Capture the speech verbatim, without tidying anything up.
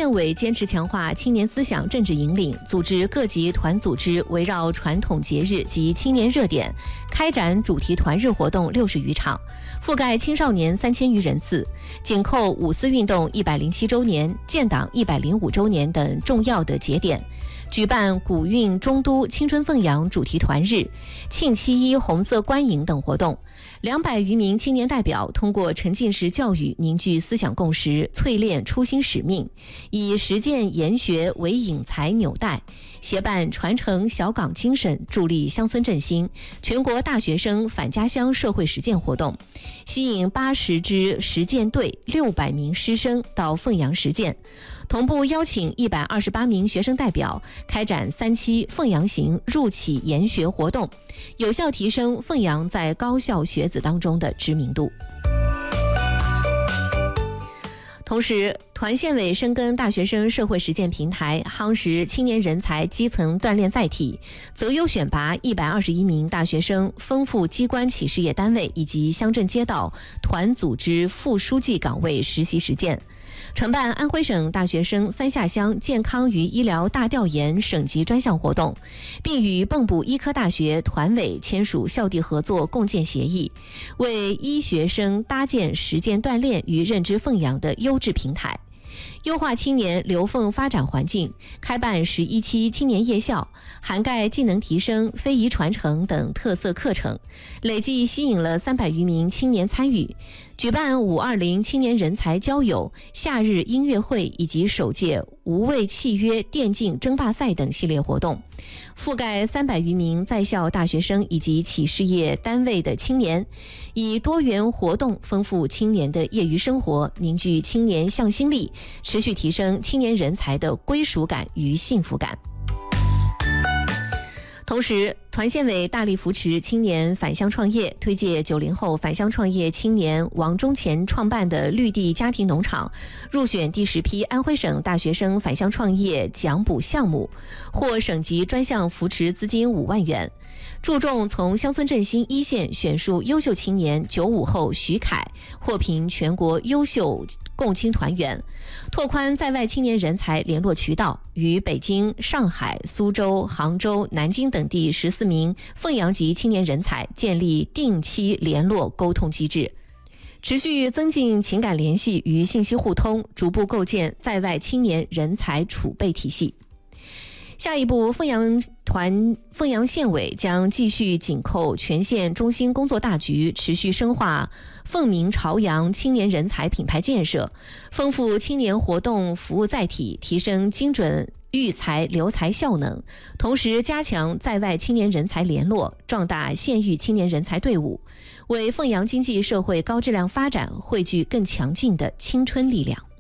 县委坚持强化青年思想政治引领，组织各级团组织围绕传统节日及青年热点，开展主题团日活动六十余场，覆盖青少年三千余人次，紧扣五四运动一百零七周年、建党一百零五周年等重要的节点。举办古韵中都青春凤阳主题团日、庆七一红色观影等活动。两百余名青年代表通过沉浸式教育凝聚思想共识，淬炼初心使命，以实践研学为引才纽带，协办传承小岗精神，助力乡村振兴全国大学生返家乡社会实践活动，吸引八十支实践队、六百名师生到凤阳实践。同步邀请一百二十八名学生代表开展三期凤阳行入企研学活动，有效提升凤阳在高校学子当中的知名度。同时，团县委深耕大学生社会实践平台，夯实青年人才基层锻炼载体，择优选拔一百二十一名大学生，丰富机关企事业单位以及乡镇街道团组织副书记岗位实习实践。承办安徽省大学生三下乡健康与医疗大调研省级专项活动，并与蚌埠医科大学团委签署校地合作共建协议，为医学生搭建实践锻炼与认知凤阳的优质平台。优化青年留凤发展环境，开办十一期青年夜校，涵盖技能提升、非遗传承等特色课程，累计吸引了三百余名青年参与。举办五二零青年人才交友、夏日音乐会以及首届无畏契约电竞争霸赛等系列活动，覆盖三百余名在校大学生以及企事业单位的青年，以多元活动丰富青年的业余生活，凝聚青年向心力，持续提升青年人才的归属感与幸福感。同时，团县委大力扶持青年返乡创业，推介九零后返乡创业青年王忠前创办的绿地家庭农场入选第十批安徽省大学生返乡创业奖补项目，获省级专项扶持资金五万元。注重从乡村振兴一线选出优秀青年九五后徐凯获评全国优秀共青团员，拓宽在外青年人才联络渠道，与北京、上海、苏州、杭州、南京等地十四名凤阳籍青年人才建立定期联络沟通机制，持续增进情感联系与信息互通，逐步构建在外青年人才储备体系。下一步，凤阳团凤阳县委将继续紧扣全县中心工作大局，持续深化凤鸣朝阳青年人才品牌建设，丰富青年活动服务载体，提升精准育才留才效能，同时加强在外青年人才联络，壮大县域青年人才队伍，为凤阳经济社会高质量发展汇聚更强劲的青春力量。